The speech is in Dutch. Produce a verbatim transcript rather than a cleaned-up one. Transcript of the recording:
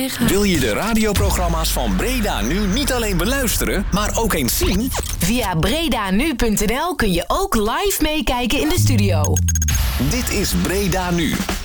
collega. Wil je de radioprogramma's van Breda Nu niet alleen beluisteren, maar ook eens zien? Via bredanu punt n l kun je ook live meekijken in de studio. Dit is Breda Nu.